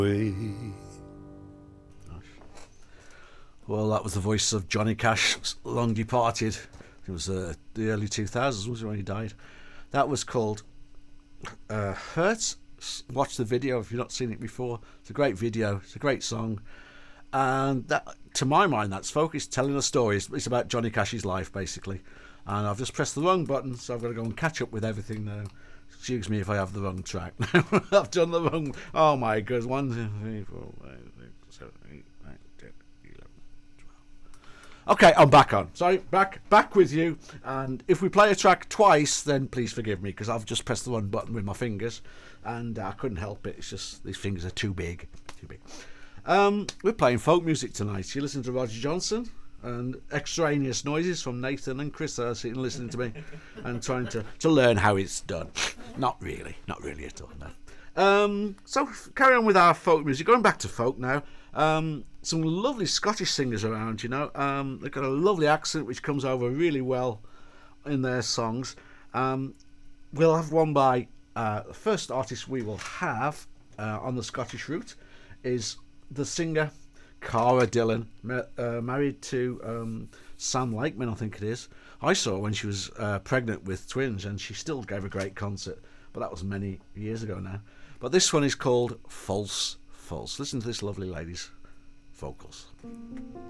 Well, that was the voice of Johnny Cash, long departed. It was the early 2000s, was when he died. That was called Hurt. Watch the video if you've not seen it before. It's a great video. It's a great song. And that, to my mind, that's focused, telling a story. It's about Johnny Cash's life, basically. And I've just pressed the wrong button, so I've got to go and catch up with everything now. Excuse me if I have the wrong track. I've done the wrong... Oh, my goodness. 1, 2, 3, 4, 5, 6, 7, 8, 9, 10, 11, 12. Okay, I'm back on. Sorry, back with you. And if we play a track twice, then please forgive me, because I've just pressed the wrong button with my fingers, and I couldn't help it. It's just these fingers are too big. We're playing folk music tonight. You listen to Roger Johnson and extraneous noises from Nathan and Chris are sitting listening to me and trying to learn how it's done. Not really at all, no. So carry on with our folk music. Going back to folk now. Some lovely Scottish singers around, you know. They've got a lovely accent which comes over really well in their songs. We'll have one by the first artist we will have on the Scottish route is the singer Cara Dillon, married to Sam Lakeman, I think it is. I saw her when she was pregnant with twins, and she still gave a great concert, but that was many years ago now. But this one is called False. Listen to this lovely lady's vocals.